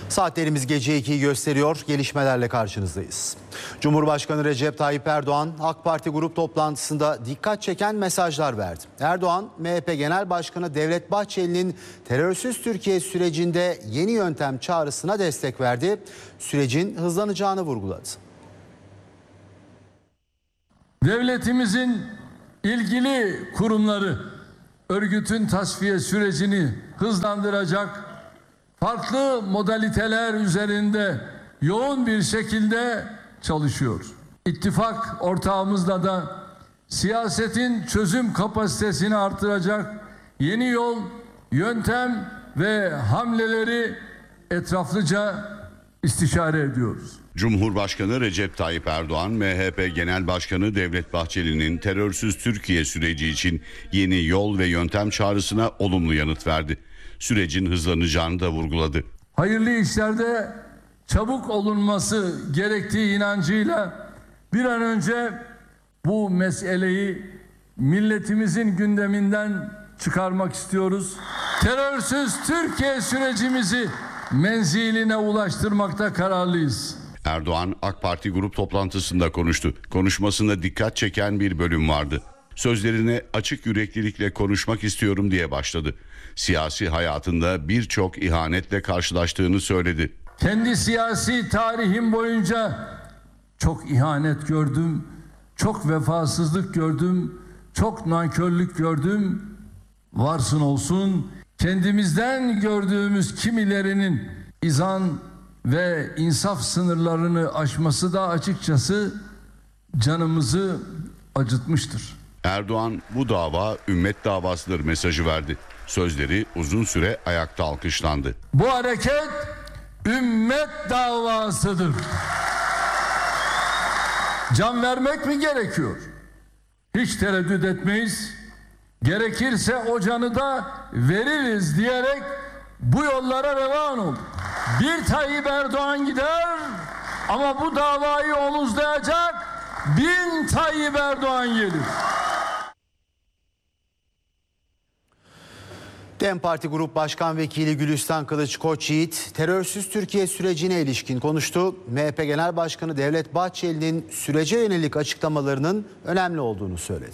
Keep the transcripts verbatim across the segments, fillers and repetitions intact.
Saatlerimiz gece ikiyi gösteriyor. Gelişmelerle karşınızdayız. Cumhurbaşkanı Recep Tayyip Erdoğan AK Parti grup toplantısında dikkat çeken mesajlar verdi. Erdoğan, M H P Genel Başkanı Devlet Bahçeli'nin terörsüz Türkiye sürecinde yeni yöntem çağrısına destek verdi. Sürecin hızlanacağını vurguladı. Devletimizin ilgili kurumları örgütün tasfiye sürecini hızlandıracak farklı modaliteler üzerinde yoğun bir şekilde çalışıyor. İttifak ortağımızla da siyasetin çözüm kapasitesini artıracak yeni yol, yöntem ve hamleleri etraflıca istişare ediyoruz. Cumhurbaşkanı Recep Tayyip Erdoğan, M H P Genel Başkanı Devlet Bahçeli'nin terörsüz Türkiye süreci için yeni yol ve yöntem çağrısına olumlu yanıt verdi. Sürecin hızlanacağını da vurguladı. Hayırlı işlerde çabuk olunması gerektiği inancıyla bir an önce bu meseleyi milletimizin gündeminden çıkarmak istiyoruz. Terörsüz Türkiye sürecimizi menziline ulaştırmakta kararlıyız. Erdoğan AK Parti grup toplantısında konuştu. Konuşmasında dikkat çeken bir bölüm vardı. Sözlerine açık yüreklilikle konuşmak istiyorum diye başladı. Siyasi hayatında birçok ihanetle karşılaştığını söyledi. Kendi siyasi tarihim boyunca çok ihanet gördüm, çok vefasızlık gördüm, çok nankörlük gördüm. Varsın olsun kendimizden gördüğümüz kimilerinin izan ve insaf sınırlarını aşması da açıkçası canımızı acıtmıştır. Erdoğan bu dava ümmet davasıdır mesajı verdi. Sözleri uzun süre ayakta alkışlandı. Bu hareket ümmet davasıdır. Can vermek mi gerekiyor? Hiç tereddüt etmeyiz. Gerekirse o canı da veririz diyerek bu yollara revan ol. Bir Tayyip Erdoğan gider ama bu davayı omuzlayacak bin Tayyip Erdoğan gelir. DEM Parti Grup Başkan Vekili Gülistan Kılıç Koçyiğit terörsüz Türkiye sürecine ilişkin konuştu. M H P Genel Başkanı Devlet Bahçeli'nin sürece yönelik açıklamalarının önemli olduğunu söyledi.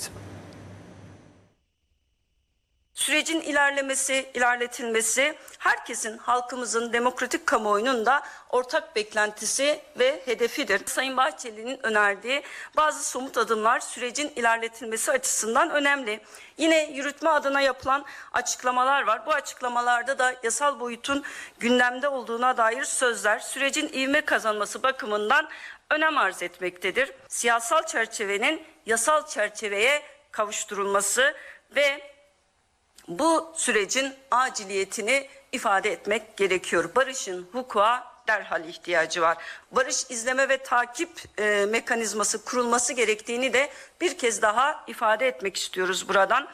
Sürecin ilerlemesi, ilerletilmesi herkesin, halkımızın, demokratik kamuoyunun da ortak beklentisi ve hedefidir. Sayın Bahçeli'nin önerdiği bazı somut adımlar sürecin ilerletilmesi açısından önemli. Yine yürütme adına yapılan açıklamalar var. Bu açıklamalarda da yasal boyutun gündemde olduğuna dair sözler sürecin ivme kazanması bakımından önem arz etmektedir. Siyasal çerçevenin yasal çerçeveye kavuşturulması ve bu sürecin aciliyetini ifade etmek gerekiyor. Barışın hukuka derhal ihtiyacı var. Barış izleme ve takip e, mekanizması kurulması gerektiğini de bir kez daha ifade etmek istiyoruz buradan.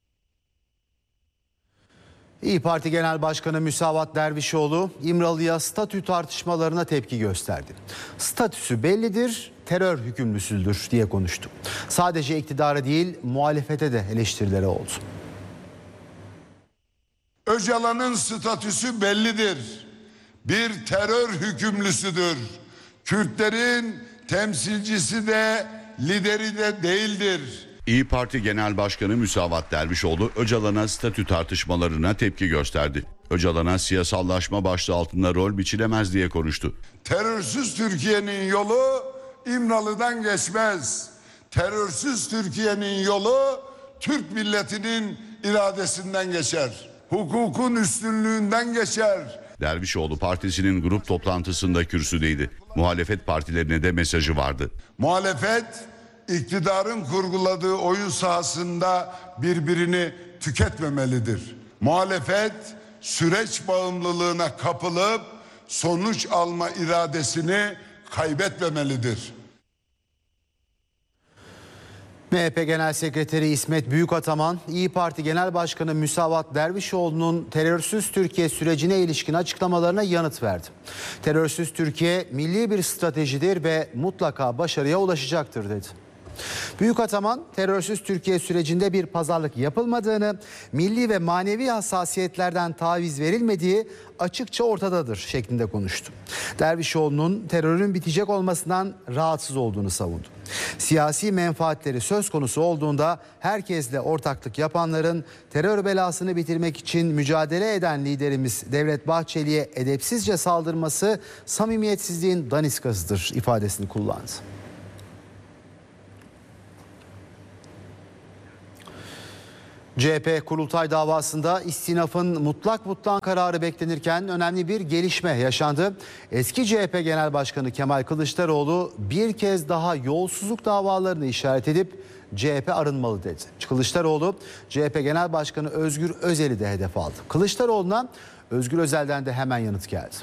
İYİ Parti Genel Başkanı Müsavat Dervişoğlu, İmralı'ya statü tartışmalarına tepki gösterdi. Statüsü bellidir, terör hükümlüsüdür diye konuştu. Sadece iktidara değil, muhalefete de eleştirileri oldu. Öcalan'ın statüsü bellidir. Bir terör hükümlüsüdür. Kürtlerin temsilcisi de lideri de değildir. İYİ Parti Genel Başkanı Müsavat Dervişoğlu Öcalan'a statü tartışmalarına tepki gösterdi. Öcalan'a siyasallaşma başlığı altında rol biçilemez diye konuştu. Terörsüz Türkiye'nin yolu İmralı'dan geçmez. Terörsüz Türkiye'nin yolu Türk milletinin iradesinden geçer. Hukukun üstünlüğünden geçer. Dervişoğlu partisinin grup toplantısında kürsüdeydi. Muhalefet partilerine de mesajı vardı. Muhalefet iktidarın kurguladığı oyun sahasında birbirini tüketmemelidir. Muhalefet süreç bağımlılığına kapılıp sonuç alma iradesini kaybetmemelidir. M H P Genel Sekreteri İsmet Büyükataman, İYİ Parti Genel Başkanı Müsavat Dervişoğlu'nun terörsüz Türkiye sürecine ilişkin açıklamalarına yanıt verdi. Terörsüz Türkiye milli bir stratejidir ve mutlaka başarıya ulaşacaktır dedi. Büyük Ataman, terörsüz Türkiye sürecinde bir pazarlık yapılmadığını, milli ve manevi hassasiyetlerden taviz verilmediği açıkça ortadadır şeklinde konuştu. Dervişoğlu'nun terörün bitecek olmasından rahatsız olduğunu savundu. Siyasi menfaatleri söz konusu olduğunda herkesle ortaklık yapanların terör belasını bitirmek için mücadele eden liderimiz Devlet Bahçeli'ye edepsizce saldırması samimiyetsizliğin daniskasıdır ifadesini kullandı. C H P kurultay davasında istinafın mutlak mutlak kararı beklenirken önemli bir gelişme yaşandı. Eski C H P Genel Başkanı Kemal Kılıçdaroğlu bir kez daha yolsuzluk davalarını işaret edip C H P arınmalı dedi. Kılıçdaroğlu C H P Genel Başkanı Özgür Özel'i de hedef aldı. Kılıçdaroğlu'na Özgür Özel'den de hemen yanıt geldi.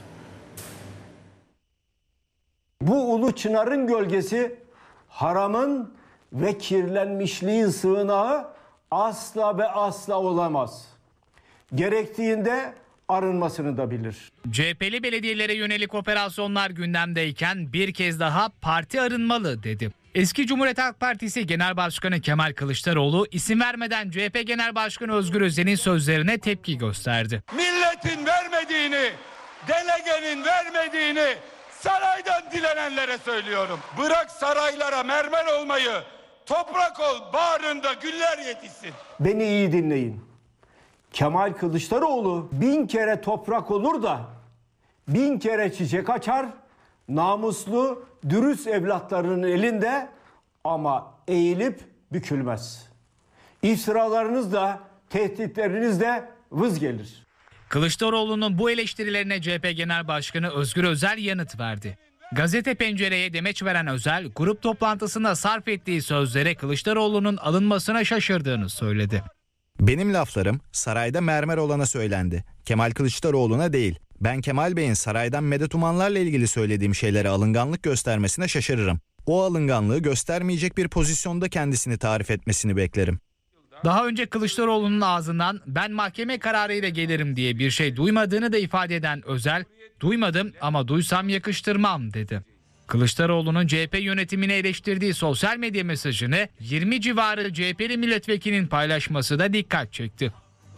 Bu ulu çınarın gölgesi haramın ve kirlenmişliğin sığınağı asla ve asla olamaz. Gerektiğinde arınmasını da bilir. C H P'li belediyelere yönelik operasyonlar gündemdeyken bir kez daha parti arınmalı dedi. Eski Cumhuriyet Halk Partisi Genel Başkanı Kemal Kılıçdaroğlu isim vermeden C H P Genel Başkanı Özgür Özel'in sözlerine tepki gösterdi. Milletin vermediğini, delegenin vermediğini saraydan dilenenlere söylüyorum. Bırak saraylara mermer olmayı, toprak ol, bağrında güller yetişsin. Beni iyi dinleyin. Kemal Kılıçdaroğlu bin kere toprak olur da bin kere çiçek açar, namuslu, dürüst evlatlarının elinde ama eğilip bükülmez. İftiralarınız da, tehditleriniz de vız gelir. Kılıçdaroğlu'nun bu eleştirilerine C H P Genel Başkanı Özgür Özel yanıt verdi. Gazete Pencere'ye demeç veren Özel, grup toplantısında sarf ettiği sözlere Kılıçdaroğlu'nun alınmasına şaşırdığını söyledi. Benim laflarım sarayda mermer olana söylendi. Kemal Kılıçdaroğlu'na değil. Ben Kemal Bey'in saraydan medet umanlarla ilgili söylediğim şeylere alınganlık göstermesine şaşırırım. O alınganlığı göstermeyecek bir pozisyonda kendisini tarif etmesini beklerim. Daha önce Kılıçdaroğlu'nun ağzından ben mahkeme kararıyla gelirim diye bir şey duymadığını da ifade eden Özel, duymadım ama duysam yakıştırmam dedi. Kılıçdaroğlu'nun C H P yönetimine eleştirdiği sosyal medya mesajını yirmi civarı C H P'li milletvekilinin paylaşması da dikkat çekti.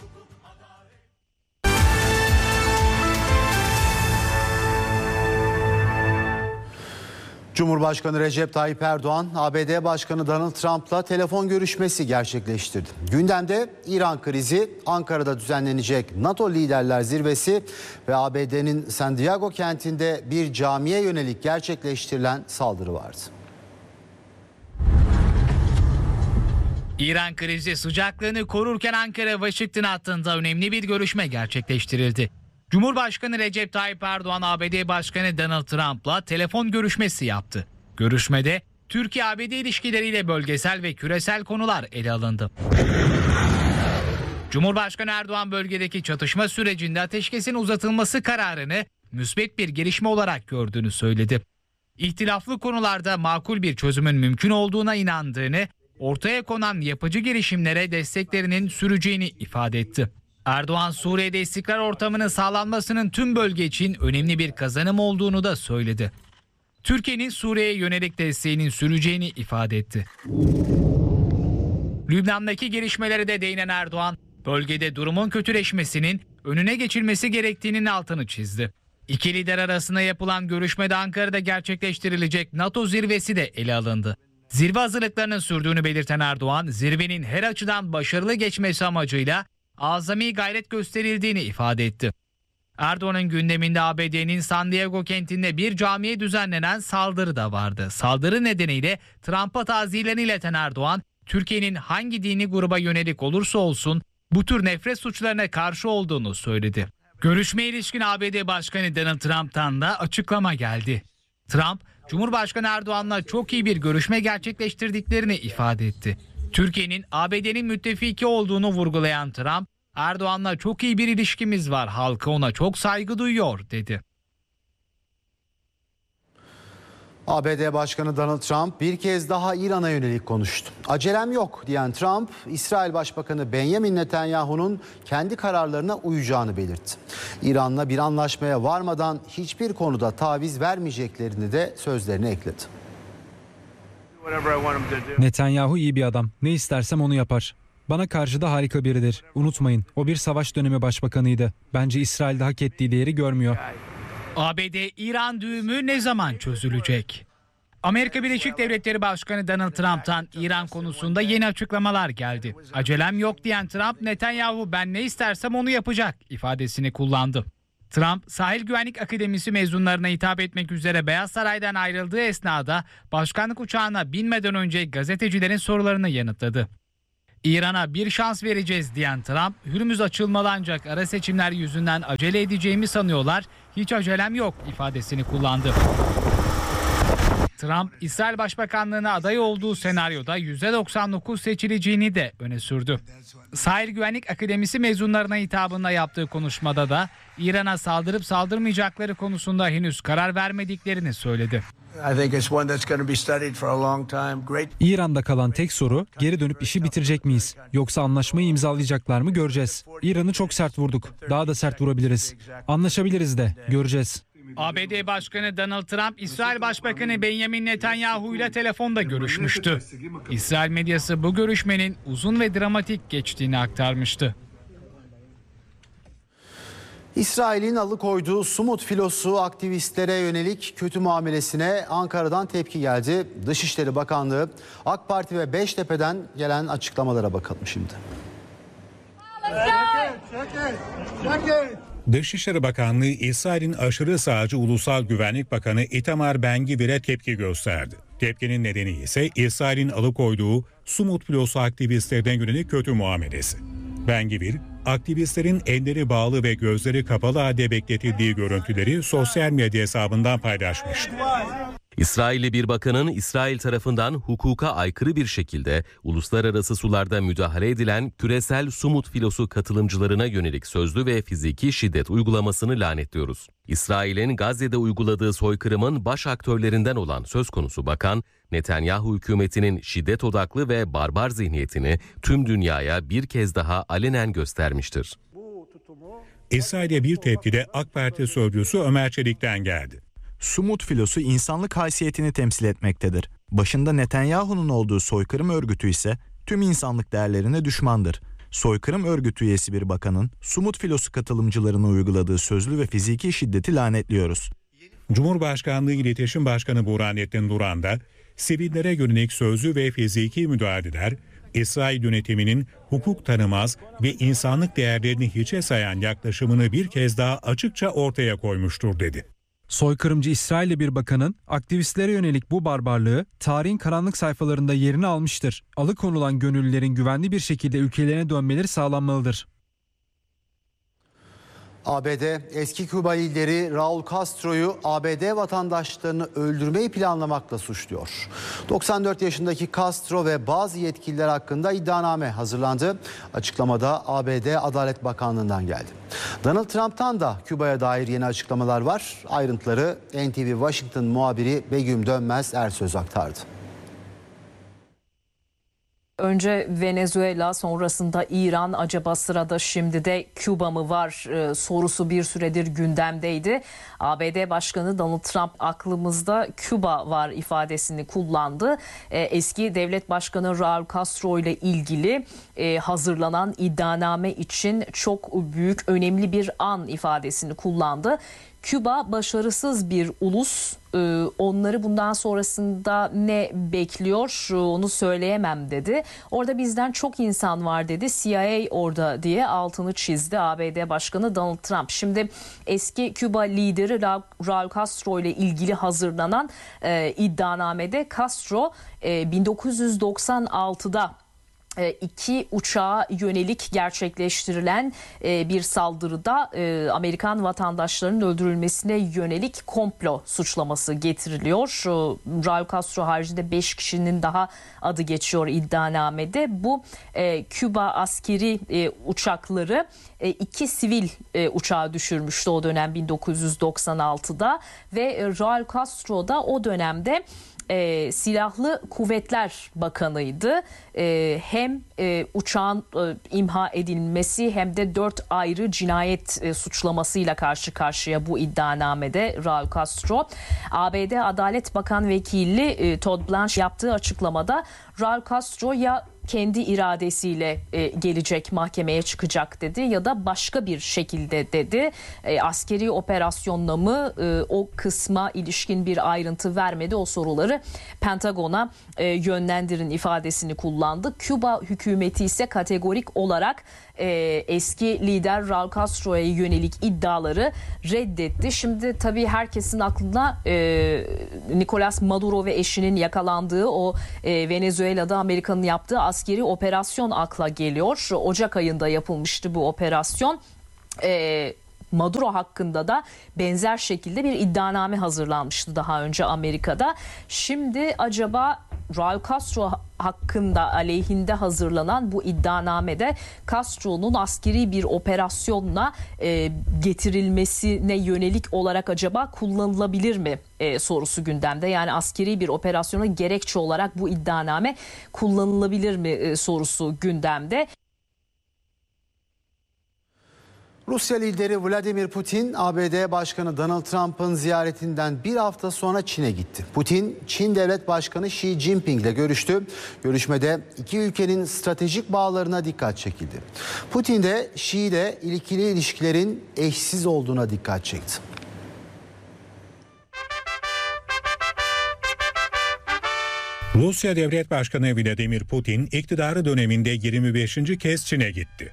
Cumhurbaşkanı Recep Tayyip Erdoğan, A B D Başkanı Donald Trump'la telefon görüşmesi gerçekleştirdi. Gündemde İran krizi, Ankara'da düzenlenecek NATO Liderler Zirvesi ve A B D'nin San Diego kentinde bir camiye yönelik gerçekleştirilen saldırı vardı. İran krizi sıcaklığını korurken Ankara-Washington hattında önemli bir görüşme gerçekleştirildi. Cumhurbaşkanı Recep Tayyip Erdoğan, A B D Başkanı Donald Trump'la telefon görüşmesi yaptı. Görüşmede Türkiye-A B D ilişkileriyle bölgesel ve küresel konular ele alındı. Cumhurbaşkanı Erdoğan bölgedeki çatışma sürecinde ateşkesin uzatılması kararını müsbet bir gelişme olarak gördüğünü söyledi. İhtilaflı konularda makul bir çözümün mümkün olduğuna inandığını, ortaya konan yapıcı girişimlere desteklerinin süreceğini ifade etti. Erdoğan, Suriye'de istikrar ortamının sağlanmasının tüm bölge için önemli bir kazanım olduğunu da söyledi. Türkiye'nin Suriye'ye yönelik desteğinin süreceğini ifade etti. Lübnan'daki gelişmelere de değinen Erdoğan, bölgede durumun kötüleşmesinin önüne geçilmesi gerektiğinin altını çizdi. İki lider arasında yapılan görüşmede Ankara'da gerçekleştirilecek NATO zirvesi de ele alındı. Zirve hazırlıklarının sürdüğünü belirten Erdoğan, zirvenin her açıdan başarılı geçmesi amacıyla azami gayret gösterildiğini ifade etti. Erdoğan'ın gündeminde A B D'nin San Diego kentinde bir camiye düzenlenen saldırı da vardı. Saldırı nedeniyle Trump'a tazilerini ileten Erdoğan, Türkiye'nin hangi dini gruba yönelik olursa olsun bu tür nefret suçlarına karşı olduğunu söyledi. Görüşmeye ilişkin A B D Başkanı Donald Trump'tan da açıklama geldi. Trump, Cumhurbaşkanı Erdoğan'la çok iyi bir görüşme gerçekleştirdiklerini ifade etti. Türkiye'nin A B D'nin müttefiki olduğunu vurgulayan Trump, Erdoğan'la çok iyi bir ilişkimiz var, halkı ona çok saygı duyuyor dedi. A B D Başkanı Donald Trump bir kez daha İran'a yönelik konuştu. Acelem yok diyen Trump, İsrail Başbakanı Benjamin Netanyahu'nun kendi kararlarına uyacağını belirtti. İran'la bir anlaşmaya varmadan hiçbir konuda taviz vermeyeceklerini de sözlerine ekledi. Netanyahu iyi bir adam. Ne istersem onu yapar. Bana karşı da harika biridir. Unutmayın, o bir savaş dönemi başbakanıydı. Bence İsrail'de hak ettiği değeri görmüyor. A B D-İran düğümü ne zaman çözülecek? Amerika Birleşik Devletleri Başkanı Donald Trump'tan İran konusunda yeni açıklamalar geldi. Acelem yok diyen Trump, Netanyahu ben ne istersem onu yapacak ifadesini kullandı. Trump, Sahil Güvenlik Akademisi mezunlarına hitap etmek üzere Beyaz Saray'dan ayrıldığı esnada başkanlık uçağına binmeden önce gazetecilerin sorularını yanıtladı. İran'a bir şans vereceğiz diyen Trump, Hürmüz açılmalı ancak ara seçimler yüzünden acele edeceğimi sanıyorlar, hiç acelem yok ifadesini kullandı. Trump, İsrail Başbakanlığı'na aday olduğu senaryoda yüzde doksan dokuz seçileceğini de öne sürdü. Sahil Güvenlik Akademisi mezunlarına hitabında yaptığı konuşmada da İran'a saldırıp saldırmayacakları konusunda henüz karar vermediklerini söyledi. İran'da kalan tek soru geri dönüp işi bitirecek miyiz? Yoksa anlaşmayı imzalayacaklar mı göreceğiz. İran'ı çok sert vurduk. Daha da sert vurabiliriz. Anlaşabiliriz de göreceğiz. A B D Başkanı Donald Trump, İsrail Başbakanı Benjamin Netanyahu ile telefonda görüşmüştü. İsrail medyası bu görüşmenin uzun ve dramatik geçtiğini aktarmıştı. İsrail'in alıkoyduğu Sumut filosu aktivistlere yönelik kötü muamelesine Ankara'dan tepki geldi. Dışişleri Bakanlığı, AK Parti ve Beştepe'den gelen açıklamalara bakalım şimdi. Dışişleri Bakanlığı, İsrail'in aşırı sağcı Ulusal Güvenlik Bakanı Itamar Ben-Gvir'e tepki gösterdi. Tepkinin nedeni ise İsrail'in alıkoyduğu Sumut filosu aktivistlerine yönelik kötü muamelesi. Ben-Gvir, aktivistlerin elleri bağlı ve gözleri kapalı halde bekletildiği görüntüleri sosyal medya hesabından paylaşmıştı. İsrailli bir bakanın İsrail tarafından hukuka aykırı bir şekilde uluslararası sularda müdahale edilen küresel Sumut filosu katılımcılarına yönelik sözlü ve fiziki şiddet uygulamasını lanetliyoruz. İsrail'in Gazze'de uyguladığı soykırımın baş aktörlerinden olan söz konusu bakan, Netanyahu hükümetinin şiddet odaklı ve barbar zihniyetini tüm dünyaya bir kez daha alenen göstermiştir. İsrail'e bir tepki de AK Parti sözcüsü Ömer Çelik'ten geldi. Sumut filosu insanlık haysiyetini temsil etmektedir. Başında Netanyahu'nun olduğu soykırım örgütü ise tüm insanlık değerlerine düşmandır. Soykırım örgütü üyesi bir bakanın Sumut filosu katılımcılarına uyguladığı sözlü ve fiziki şiddeti lanetliyoruz. Cumhurbaşkanlığı İletişim Başkanı Burhanettin Duran da sivillere yönelik sözlü ve fiziki müdahaleler, İsrail yönetiminin hukuk tanımaz ve insanlık değerlerini hiçe sayan yaklaşımını bir kez daha açıkça ortaya koymuştur dedi. Soykırımcı İsrailli bir bakanın aktivistlere yönelik bu barbarlığı tarihin karanlık sayfalarında yerini almıştır. Alıkonulan gönüllülerin güvenli bir şekilde ülkelerine dönmeleri sağlanmalıdır. A B D eski Küba lideri Raul Castro'yu A B D vatandaşlarını öldürmeyi planlamakla suçluyor. doksan dört yaşındaki Castro ve bazı yetkililer hakkında iddianame hazırlandı. Açıklamada A B D Adalet Bakanlığı'ndan geldi. Donald Trump'tan da Küba'ya dair yeni açıklamalar var. Ayrıntıları N T V Washington muhabiri Begüm Dönmez Ersöz aktardı. Önce Venezuela, sonrasında İran, acaba sırada şimdi de Küba mı var e, sorusu bir süredir gündemdeydi. A B D Başkanı Donald Trump aklımızda Küba var ifadesini kullandı. E, eski devlet başkanı Raul Castro ile ilgili e, hazırlanan iddianame için çok büyük, önemli bir an ifadesini kullandı. Küba başarısız bir ulus. Onları bundan sonrasında ne bekliyor onu söyleyemem dedi. Orada bizden çok insan var dedi. C I A orada diye altını çizdi A B D Başkanı Donald Trump. Şimdi eski Küba lideri Raul Castro ile ilgili hazırlanan e, iddianamede Castro e, bin dokuz yüz doksan altıda iki uçağa yönelik gerçekleştirilen bir saldırıda Amerikan vatandaşlarının öldürülmesine yönelik komplo suçlaması getiriliyor. Raul Castro haricinde beş kişinin daha adı geçiyor iddianamede. Bu Küba askeri uçakları iki sivil uçağı düşürmüştü o dönem bin dokuz yüz doksan altıda ve Raul Castro da o dönemde e, Silahlı Kuvvetler Bakanı'ydı. E, hem e, uçağın e, imha edilmesi hem de dört ayrı cinayet e, suçlamasıyla karşı karşıya bu iddianamede Raul Castro. A B D Adalet Bakan Vekili e, Todd Blanche yaptığı açıklamada Raul Castro ya kendi iradesiyle e, gelecek mahkemeye çıkacak dedi ya da başka bir şekilde dedi. E, askeri operasyonla mı e, o kısma ilişkin bir ayrıntı vermedi. O soruları Pentagon'a e, yönlendirin ifadesini kullandı. Küba hükümeti ise kategorik olarak e, eski lider Raul Castro'ya yönelik iddiaları reddetti. Şimdi tabii herkesin aklına e, Nicolas Maduro ve eşinin yakalandığı o e, Venezuela'da Amerika'nın yaptığı askeri operasyon akla geliyor. Ocak ayında yapılmıştı bu operasyon. E, Maduro hakkında da benzer şekilde bir iddianame hazırlanmıştı daha önce Amerika'da. Şimdi acaba Raul Castro hakkında aleyhinde hazırlanan bu iddianamede Castro'nun askeri bir operasyonla e, getirilmesine yönelik olarak acaba kullanılabilir mi e, sorusu gündemde. Yani askeri bir operasyona gerekçe olarak bu iddianame kullanılabilir mi e, sorusu gündemde. Rusya lideri Vladimir Putin, A B D Başkanı Donald Trump'ın ziyaretinden bir hafta sonra Çin'e gitti. Putin, Çin Devlet Başkanı Xi Jinping ile görüştü. Görüşmede iki ülkenin stratejik bağlarına dikkat çekildi. Putin de Xi ile ikili ilişkilerin eşsiz olduğuna dikkat çekti. Rusya Devlet Başkanı Vladimir Putin iktidarı döneminde yirmi beşinci kez Çin'e gitti.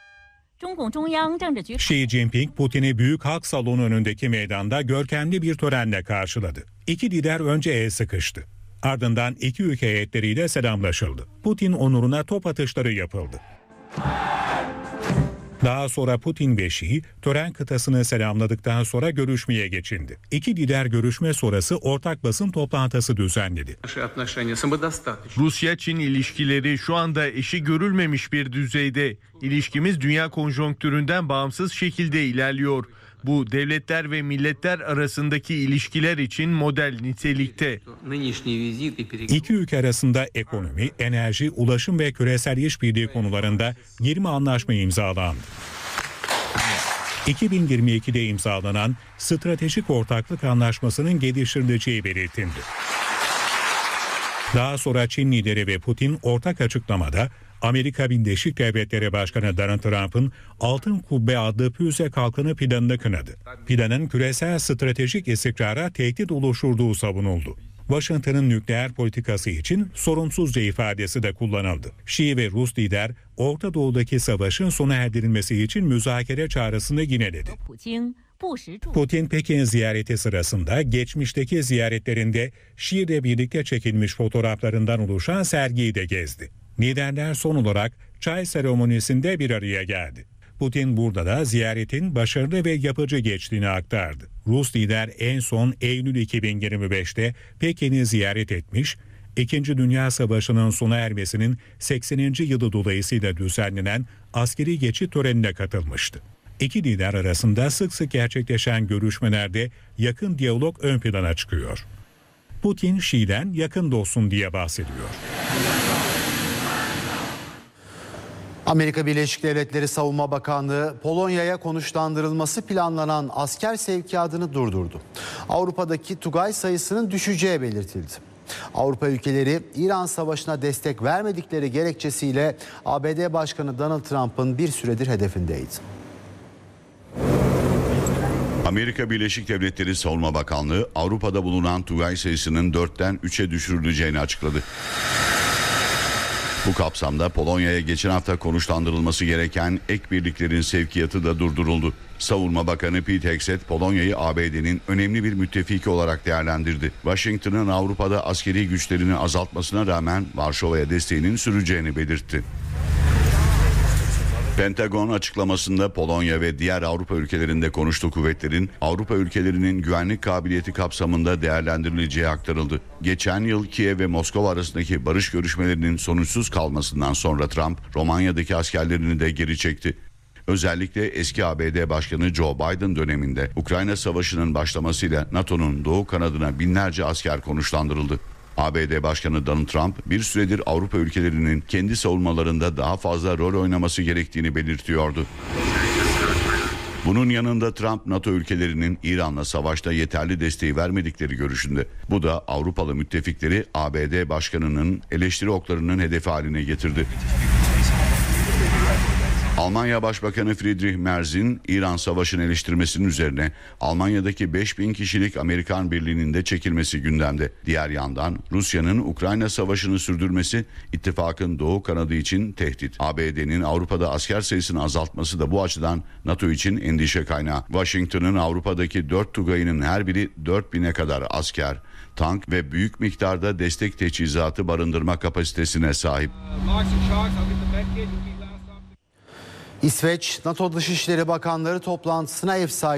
Xi Jinping, Putin'i Büyük Halk Salonu önündeki meydanda görkemli bir törenle karşıladı. İki lider önce el sıkıştı. Ardından iki ülke heyetleriyle selamlaşıldı. Putin onuruna top atışları yapıldı. Daha sonra Putin ve Xi tören kıtasını selamladıktan sonra görüşmeye geçindi. İki lider görüşme sonrası ortak basın toplantısı düzenledi. Rusya-Çin ilişkileri şu anda eşi görülmemiş bir düzeyde. İlişkimiz dünya konjonktüründen bağımsız şekilde ilerliyor. Bu devletler ve milletler arasındaki ilişkiler için model nitelikte. İki ülke arasında ekonomi, enerji, ulaşım ve küresel işbirliği konularında yirmi anlaşma imzalandı. iki bin yirmi ikide imzalanan stratejik ortaklık anlaşmasının geliştirileceği belirtildi. Daha sonra Çin lideri ve Putin ortak açıklamada Amerika Birleşik Devletleri Başkanı Donald Trump'ın Altın Kubbe adlı füze kalkanı planını kınadı. Planın küresel stratejik istikrara tehdit oluşturduğu savunuldu. Washington'ın nükleer politikası için sorumsuzca ifadesi de kullanıldı. Şii ve Rus lider Orta Doğu'daki savaşın sona erdirilmesi için müzakere çağrısını yineledi. Putin Pekin ziyareti sırasında geçmişteki ziyaretlerinde Şii ile birlikte çekilmiş fotoğraflarından oluşan sergiyi de gezdi. Liderler son olarak çay seremonisinde bir araya geldi. Putin burada da ziyaretin başarılı ve yapıcı geçtiğini aktardı. Rus lider en son Eylül iki bin yirmi beşte Pekin'i ziyaret etmiş, İkinci Dünya Savaşı'nın sona ermesinin sekseninci yılı dolayısıyla düzenlenen askeri geçit törenine katılmıştı. İki lider arasında sık sık gerçekleşen görüşmelerde yakın diyalog ön plana çıkıyor. Putin, Şi'den yakın dostum diye bahsediyor. Amerika Birleşik Devletleri Savunma Bakanlığı Polonya'ya konuşlandırılması planlanan asker sevkiyatını durdurdu. Avrupa'daki Tugay sayısının düşeceği belirtildi. Avrupa ülkeleri İran Savaşı'na destek vermedikleri gerekçesiyle A B D Başkanı Donald Trump'ın bir süredir hedefindeydi. Amerika Birleşik Devletleri Savunma Bakanlığı Avrupa'da bulunan Tugay sayısının dörtten üçe düşürüleceğini açıkladı. Bu kapsamda Polonya'ya geçen hafta konuşlandırılması gereken ek birliklerin sevkiyatı da durduruldu. Savunma Bakanı Pete Hegseth Polonya'yı A B D'nin önemli bir müttefiki olarak değerlendirdi. Washington'ın Avrupa'da askeri güçlerini azaltmasına rağmen Varşova'ya desteğinin süreceğini belirtti. Pentagon açıklamasında Polonya ve diğer Avrupa ülkelerinde konuştuğu kuvvetlerin Avrupa ülkelerinin güvenlik kabiliyeti kapsamında değerlendirileceği aktarıldı. Geçen yıl Kiev ve Moskova arasındaki barış görüşmelerinin sonuçsuz kalmasından sonra Trump, Romanya'daki askerlerini de geri çekti. Özellikle eski A B D Başkanı Joe Biden döneminde Ukrayna Savaşı'nın başlamasıyla NATO'nun doğu kanadına binlerce asker konuşlandırıldı. A B D Başkanı Donald Trump bir süredir Avrupa ülkelerinin kendi savunmalarında daha fazla rol oynaması gerektiğini belirtiyordu. Bunun yanında Trump, NATO ülkelerinin İran'la savaşta yeterli desteği vermedikleri görüşünde. Bu da Avrupalı müttefikleri A B D Başkanı'nın eleştiri oklarının hedefi haline getirdi. Almanya Başbakanı Friedrich Merz'in İran savaşını eleştirmesinin üzerine Almanya'daki beş bin kişilik Amerikan birliğinin de çekilmesi gündemde. Diğer yandan Rusya'nın Ukrayna savaşını sürdürmesi ittifakın doğu kanadı için tehdit. A B D'nin Avrupa'da asker sayısını azaltması da bu açıdan NATO için endişe kaynağı. Washington'ın Avrupa'daki dört tugayının her biri dört bine kadar asker, tank ve büyük miktarda destek teçhizatı barındırma kapasitesine sahip. İsveç, NATO Dışişleri Bakanları toplantısına ev sahipliği